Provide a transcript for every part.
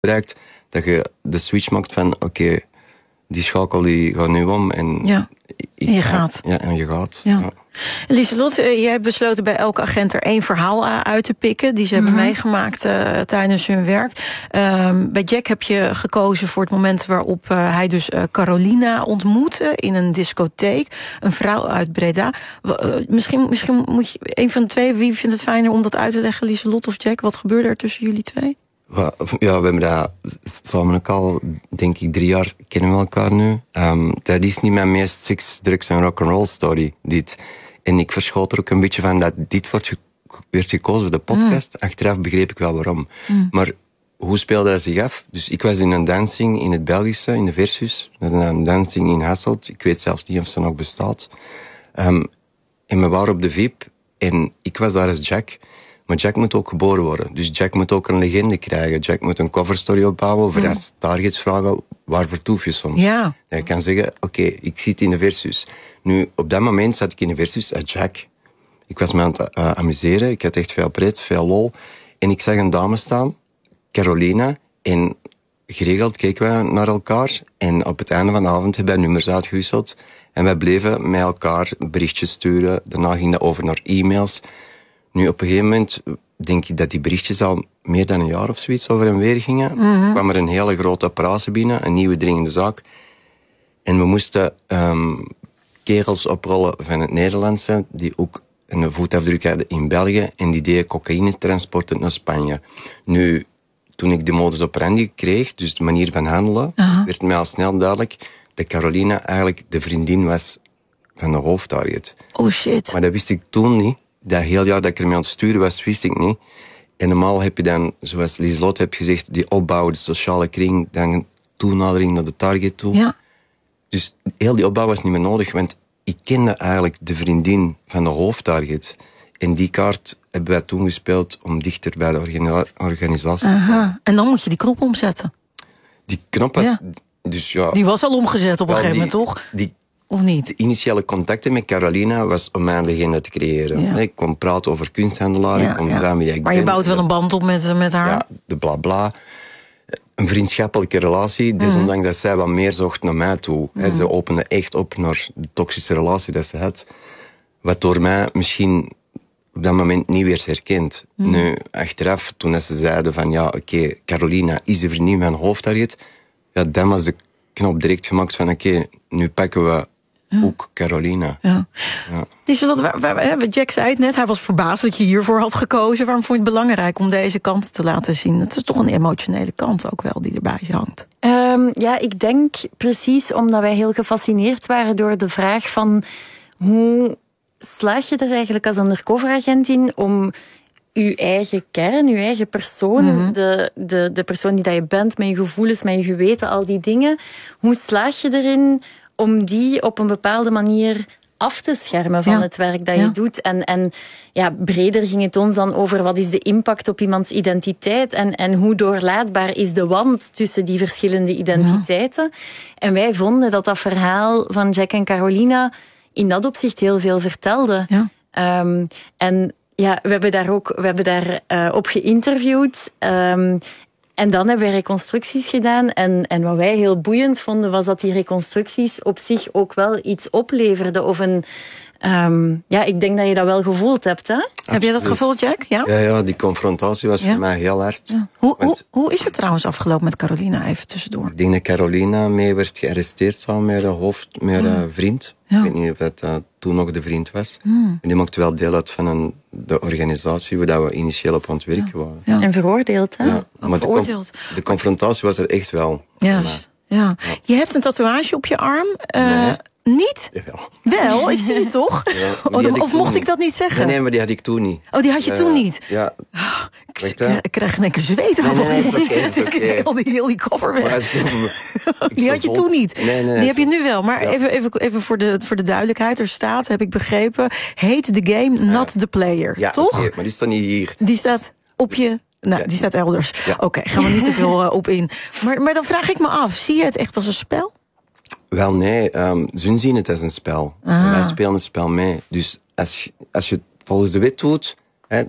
bereikt, dat je de switch maakt van oké, die schakel die gaat nu om en je gaat. Ja, en je gaat. Ja. Ja. Lieselot, jij hebt besloten bij elke agent er 1 verhaal uit te pikken die ze hebben meegemaakt tijdens hun werk. Bij Jack heb je gekozen voor het moment waarop hij dus Carolina ontmoette in een discotheek. Een vrouw uit Breda. Misschien moet je een van de twee, wie vindt het fijner om dat uit te leggen, Lieselot of Jack? Wat gebeurde er tussen jullie twee? Ja, we hebben dat samen ook al, denk ik, 3 jaar kennen we elkaar nu. Dat is niet mijn meest seks, drugs en rock'n'roll story, dit. En ik verschoot er ook een beetje van dat dit werd gekozen voor de podcast. Achteraf begreep ik wel waarom. Maar hoe speelde dat zich af? Dus ik was in een dancing in het Belgische, in de Versus. Dat is een dancing in Hasselt. Ik weet zelfs niet of ze nog bestaat. En we waren op de VIP en ik was daar als Jack. Maar Jack moet ook geboren worden. Dus Jack moet ook een legende krijgen. Jack moet een coverstory opbouwen. Voor als targets vragen, waar vertoef je soms? Ja. En je kan zeggen, oké, ik zit in de Versus. Nu, op dat moment zat ik in de Versus als Jack. Ik was me aan het amuseren. Ik had echt veel pret, veel lol. En ik zag een dame staan, Carolina. En geregeld keken we naar elkaar. En op het einde van de avond hebben wij nummers uitgewisseld. En wij bleven met elkaar berichtjes sturen. Daarna ging dat over naar e-mails. Nu, op een gegeven moment denk ik dat die berichtjes al meer dan een jaar of zoiets over en weer gingen. Kwam er een hele grote operatie binnen, een nieuwe dringende zaak. En we moesten kerels oprollen van het Nederlandse, die ook een voetafdruk hadden in België, en die deden cocaïnetransporten naar Spanje. Nu, toen ik de modus operandi kreeg, dus de manier van handelen, werd mij al snel duidelijk dat Carolina eigenlijk de vriendin was van de hoofdtarget. Oh shit. Maar dat wist ik toen niet. Dat heel jaar dat ik ermee aan het sturen was, wist ik niet. En normaal heb je dan, zoals Lieselot heeft gezegd, die opbouw, de sociale kring, dan toenadering naar de target toe. Ja. Dus heel die opbouw was niet meer nodig, want ik kende eigenlijk de vriendin van de hoofdtarget. En die kaart hebben wij toen gespeeld om dichter bij de organisatie te komen. En dan moet je die knop omzetten. Die knop was... Dus ja, die was al omgezet op een gegeven moment, toch? Of niet? De initiële contacten met Carolina was om mijn legende te creëren. Ja. Ik kon praten over kunsthandelaar, ik kon zeggen wie ik ben. Maar je bouwt wel een band op met haar? Ja, de blabla. Een vriendschappelijke relatie, desondanks dat zij wat meer zocht naar mij toe. Ze opende echt op naar de toxische relatie dat ze had. Wat door mij misschien op dat moment niet werd herkend. Nu, achteraf, toen ze zeiden van ja, oké, Carolina is de vriendin van hoofdtarget, ja, dan was de knop direct gemaakt van oké, nu pakken we ook Carolina. Ja. Jack zei het net, hij was verbaasd dat je hiervoor had gekozen. Waarom vond je het belangrijk om deze kant te laten zien? Het is toch een emotionele kant ook wel die erbij hangt. Ja, ik denk precies omdat wij heel gefascineerd waren door de vraag van hoe slaag je er eigenlijk als undercoveragent in om uw eigen kern, uw eigen persoon, de persoon die dat je bent, met je gevoelens, met je geweten, al die dingen, hoe slaag je erin om die op een bepaalde manier af te schermen van het werk dat je doet. En breder ging het ons dan over wat is de impact op iemands identiteit en hoe doorlaatbaar is de wand tussen die verschillende identiteiten. Ja. En wij vonden dat verhaal van Jack en Carolina in dat opzicht heel veel vertelde. Ja. We hebben daar op geïnterviewd. En dan hebben wij reconstructies gedaan. En wat wij heel boeiend vonden, was dat die reconstructies op zich ook wel iets opleverden. Of een... ik denk dat je dat wel gevoeld hebt, hè? Absoluut. Heb je dat gevoeld, Jack? Ja, die confrontatie was voor mij heel hard. Ja. Hoe is het trouwens afgelopen met Carolina, even tussendoor? Ik denk dat Carolina mee werd gearresteerd samen met een vriend. Ja. Ik weet niet of dat toen nog de vriend was. En die maakte wel deel uit van de organisatie waar we initieel op aan het werken waren. Ja. En veroordeeld, hè? Ja, maar veroordeeld. De confrontatie was er echt wel. Ja. Je hebt een tatoeage op je arm. Nee. Niet? Jawel. Wel, ik zie het toch? Ja, of mocht ik dat niet zeggen? Nee, maar die had ik toen niet. Oh, die had je toen niet? Ja. Ik krijg een keer zweet. Nee, is oké. Heel die cover weg. Die had je toen niet. Nee, die heb je nu wel. Maar even voor de duidelijkheid. Er staat, heb ik begrepen, hate the game, not the player. Ja, toch? Okay, maar die staat niet hier. Die staat op je... Nou, die staat elders. Ja. Oké, gaan we niet te veel op in. Maar dan vraag ik me af, zie je het echt als een spel? Wel, nee. Ze zien het als een spel. Wij spelen het spel mee. Dus als je volgens de wet doet,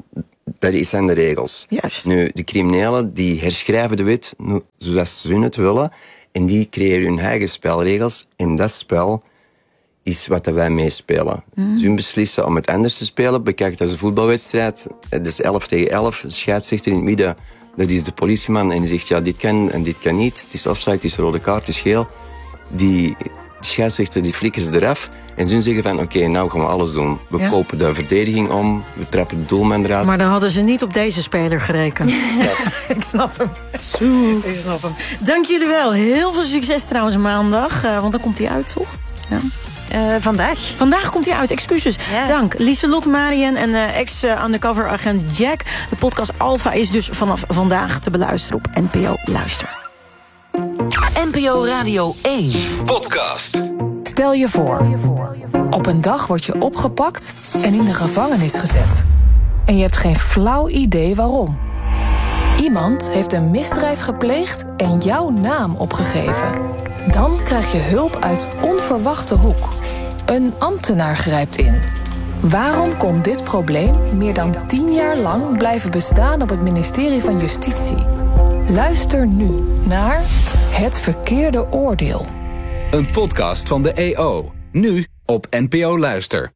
Dat zijn de regels. Juist. Nu, de criminelen die herschrijven de wet zoals ze het willen. En die creëren hun eigen spelregels. En dat spel is wat wij meespelen. Ze beslissen om het anders te spelen. Bekijk het als een voetbalwedstrijd. Het is 11 tegen 11. De scheidsrechter in het midden, dat is de politieman. En die zegt, ja, dit kan en dit kan niet. Het is offside, het is rode kaart, het is geel. Die scheidsrechter, die flikken ze eraf. En ze zeggen van, oké, nou gaan we alles doen. We kopen de verdediging om, we trappen de doelman eruit. Maar dan hadden ze niet op deze speler gerekend. Ik snap hem. Ik snap hem. Dank jullie wel. Heel veel succes trouwens maandag. Want dan komt hij uit, toch? Ja. Vandaag. Vandaag komt hij uit, excuses. Ja. Dank. Lieselot Marien en ex-undercover agent Jack. De podcast Alpha is dus vanaf vandaag te beluisteren op NPO Luister. NPO Radio 1 podcast. Stel je voor, op een dag word je opgepakt en in de gevangenis gezet. En je hebt geen flauw idee waarom. Iemand heeft een misdrijf gepleegd en jouw naam opgegeven. Dan krijg je hulp uit onverwachte hoek. Een ambtenaar grijpt in. Waarom kon dit probleem meer dan 10 jaar lang blijven bestaan op het ministerie van Justitie? Luister nu naar Het Verkeerde Oordeel. Een podcast van de EO. Nu op NPO Luister.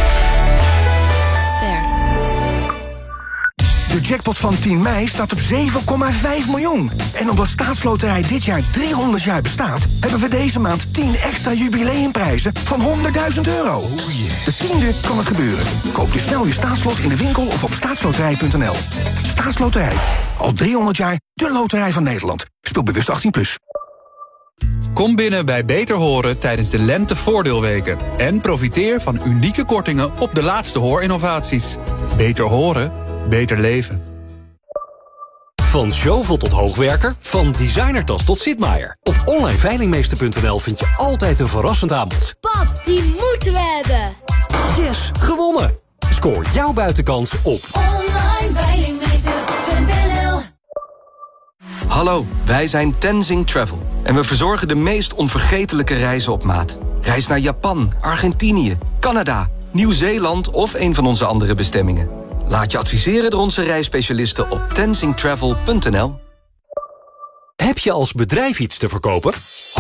De jackpot van 10 mei staat op 7,5 miljoen. En omdat Staatsloterij dit jaar 300 jaar bestaat, hebben we deze maand 10 extra jubileumprijzen van €100.000. De 10e kan het gebeuren. Koop je snel je staatslot in de winkel of op staatsloterij.nl. Staatsloterij. Al 300 jaar de loterij van Nederland. Speel bewust 18+. Kom binnen bij Beter Horen tijdens de Lentevoordeelweken. En profiteer van unieke kortingen op de laatste hoorinnovaties. Beter horen, beter leven. Van shovel tot hoogwerker, van designertas tot zitmaaier. Op onlineveilingmeester.nl vind je altijd een verrassend aanbod. Pap, die moeten we hebben. Yes, gewonnen! Scoor jouw buitenkans op onlineveilingmeester.nl. Hallo, wij zijn Tenzing Travel. En we verzorgen de meest onvergetelijke reizen op maat. Reis naar Japan, Argentinië, Canada, Nieuw-Zeeland of een van onze andere bestemmingen. Laat je adviseren door onze reisspecialisten op tenzingtravel.nl. Heb je als bedrijf iets te verkopen?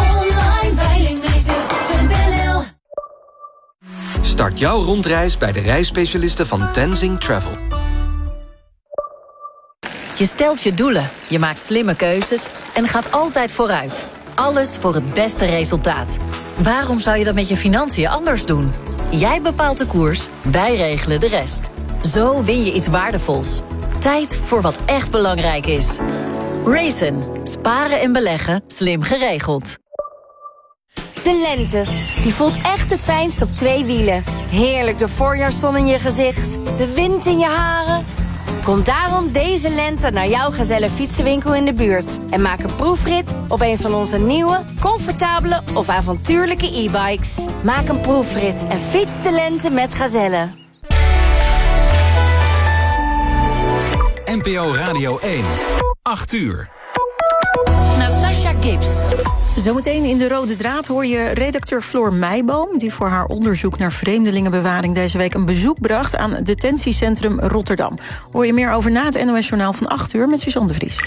onlineveilingmeester.nl. Start jouw rondreis bij de reisspecialisten van Tenzing Travel. Je stelt je doelen, je maakt slimme keuzes en gaat altijd vooruit. Alles voor het beste resultaat. Waarom zou je dat met je financiën anders doen? Jij bepaalt de koers, wij regelen de rest. Zo win je iets waardevols. Tijd voor wat echt belangrijk is. Raisin. Sparen en beleggen, slim geregeld. De lente, die voelt echt het fijnst op 2 wielen. Heerlijk de voorjaarszon in je gezicht, de wind in je haren. Kom daarom deze lente naar jouw Gazelle fietsenwinkel in de buurt. En maak een proefrit op een van onze nieuwe, comfortabele of avontuurlijke e-bikes. Maak een proefrit en fiets de lente met Gazelle. NPO Radio 1. 8 uur. Natasha Gibbs. Zometeen in de Rode Draad hoor je redacteur Floor Meijboom, die voor haar onderzoek naar vreemdelingenbewaring deze week een bezoek bracht aan het detentiecentrum Rotterdam. Hoor je meer over na het NOS-journaal van 8 uur met Suzanne de Vries.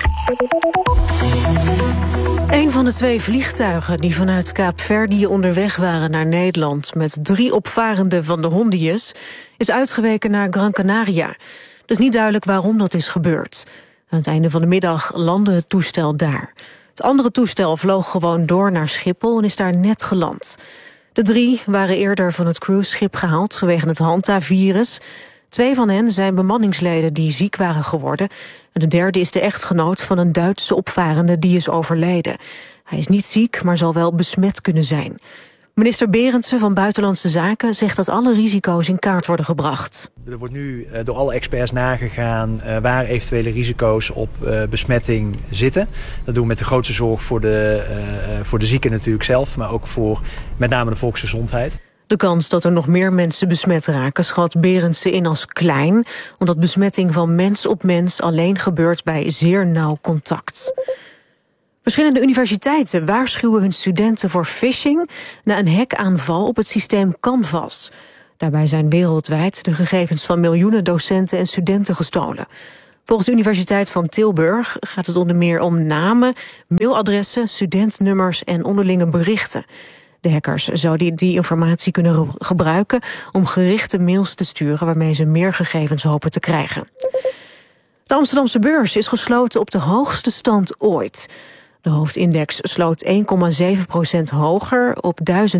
Een van de 2 vliegtuigen die vanuit Kaapverdië onderweg waren naar Nederland met 3 opvarenden van de Hondius is uitgeweken naar Gran Canaria. Het is niet duidelijk waarom dat is gebeurd. Aan het einde van de middag landde het toestel daar. Het andere toestel vloog gewoon door naar Schiphol en is daar net geland. De 3 waren eerder van het cruiseschip gehaald vanwege het Hanta-virus. 2 van hen zijn bemanningsleden die ziek waren geworden. En de derde is de echtgenoot van een Duitse opvarende die is overleden. Hij is niet ziek, maar zal wel besmet kunnen zijn. Minister Berendsen van Buitenlandse Zaken zegt dat alle risico's in kaart worden gebracht. Er wordt nu door alle experts nagegaan waar eventuele risico's op besmetting zitten. Dat doen we met de grootste zorg voor de zieken natuurlijk zelf, maar ook voor met name de volksgezondheid. De kans dat er nog meer mensen besmet raken schat Berendsen in als klein, omdat besmetting van mens op mens alleen gebeurt bij zeer nauw contact. Verschillende universiteiten waarschuwen hun studenten voor phishing na een hackaanval op het systeem Canvas. Daarbij zijn wereldwijd de gegevens van miljoenen docenten en studenten gestolen. Volgens de Universiteit van Tilburg gaat het onder meer om namen, mailadressen, studentnummers en onderlinge berichten. De hackers zouden die informatie kunnen gebruiken om gerichte mails te sturen waarmee ze meer gegevens hopen te krijgen. De Amsterdamse beurs is gesloten op de hoogste stand ooit. De hoofdindex sloot 1,7% hoger op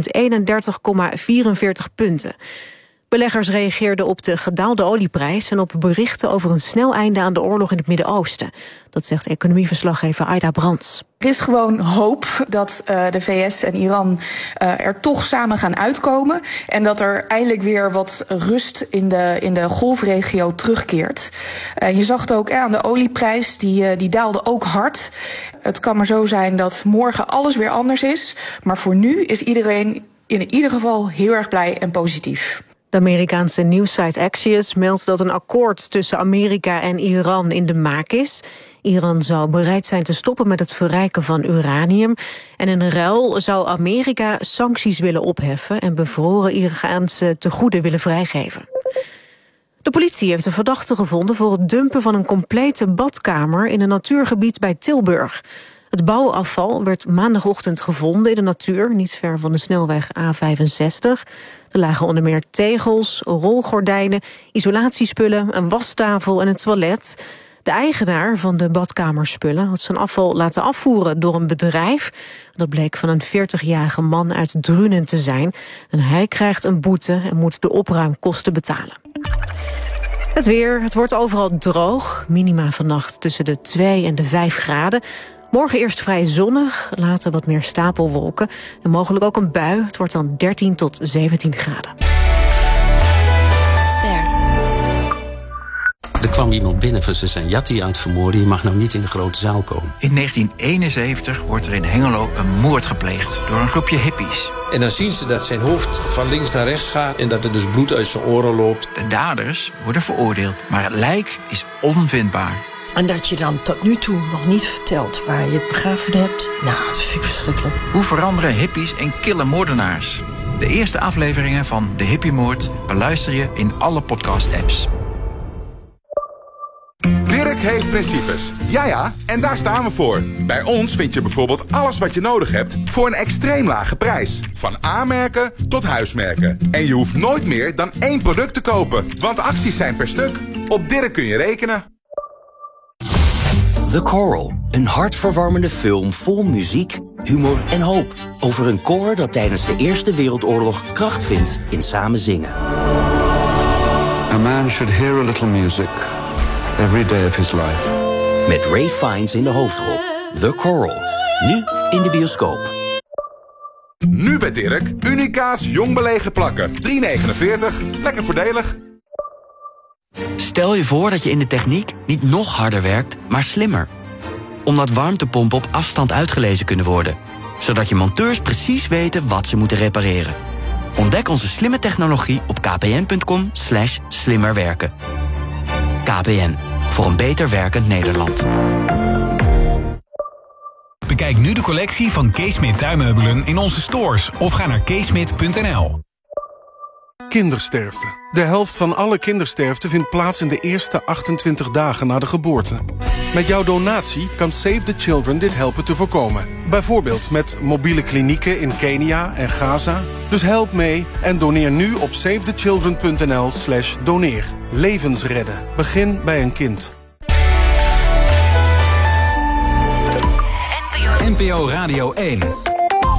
1031,44 punten. Beleggers reageerden op de gedaalde olieprijs en op berichten over een snel einde aan de oorlog in het Midden-Oosten. Dat zegt economieverslaggever Aida Brands. Er is gewoon hoop dat de VS en Iran er toch samen gaan uitkomen. En dat er eindelijk weer wat rust in de golfregio terugkeert. Je zag het ook aan de olieprijs, die daalde ook hard. Het kan maar zo zijn dat morgen alles weer anders is. Maar voor nu is iedereen in ieder geval heel erg blij en positief. De Amerikaanse nieuwssite Axios meldt dat een akkoord tussen Amerika en Iran in de maak is. Iran zou bereid zijn te stoppen met het verrijken van uranium. En in ruil zou Amerika sancties willen opheffen en bevroren Iraanse tegoeden willen vrijgeven. De politie heeft een verdachte gevonden voor het dumpen van een complete badkamer in een natuurgebied bij Tilburg. Het bouwafval werd maandagochtend gevonden in de natuur, niet ver van de snelweg A65. Er lagen onder meer tegels, rolgordijnen, isolatiespullen, een wastafel en een toilet. De eigenaar van de badkamerspullen had zijn afval laten afvoeren door een bedrijf. Dat bleek van een 40-jarige man uit Drunen te zijn. En hij krijgt een boete en moet de opruimkosten betalen. Het weer, het wordt overal droog. Minima vannacht tussen de 2 en de 5 graden. Morgen eerst vrij zonnig, later wat meer stapelwolken. En mogelijk ook een bui. Het wordt dan 13 tot 17 graden. Er kwam iemand binnen van ze zijn Jatti aan het vermoorden. Je mag nou niet in de grote zaal komen. In 1971 wordt er in Hengelo een moord gepleegd door een groepje hippies. En dan zien ze dat zijn hoofd van links naar rechts gaat en dat er dus bloed uit zijn oren loopt. De daders worden veroordeeld, maar het lijk is onvindbaar. En dat je dan tot nu toe nog niet vertelt waar je het begraven hebt. Nou, dat vind ik verschrikkelijk. Hoe veranderen hippies en kille moordenaars? De eerste afleveringen van De Hippiemoord beluister je in alle podcast-apps. Dirk heeft principes. Ja, en daar staan we voor. Bij ons vind je bijvoorbeeld alles wat je nodig hebt voor een extreem lage prijs. Van A-merken tot huismerken. En je hoeft nooit meer dan 1 product te kopen, want acties zijn per stuk. Op Dirk kun je rekenen. The Coral, een hartverwarmende film vol muziek, humor en hoop. Over een koor dat tijdens de Eerste Wereldoorlog kracht vindt in samen zingen. A man should hear a little music every day of his life. Met Ray Fiennes in de hoofdrol. The Coral, nu in de bioscoop. Nu bij Dirk, Unica's jong belegen plakken. 3,49, lekker voordelig. Stel je voor dat je in de techniek niet nog harder werkt, maar slimmer. Omdat warmtepompen op afstand uitgelezen kunnen worden. Zodat je monteurs precies weten wat ze moeten repareren. Ontdek onze slimme technologie op kpn.com/slimmerwerken. KPN, voor een beter werkend Nederland. Bekijk nu de collectie van Keesmit tuinmeubelen in onze stores of ga naar keesmit.nl. Kindersterfte. De helft van alle kindersterfte vindt plaats in de eerste 28 dagen na de geboorte. Met jouw donatie kan Save the Children dit helpen te voorkomen. Bijvoorbeeld met mobiele klinieken in Kenia en Gaza. Dus help mee en doneer nu op savethechildren.nl/doneer. Levens redden. Begin bij een kind. NPO Radio 1.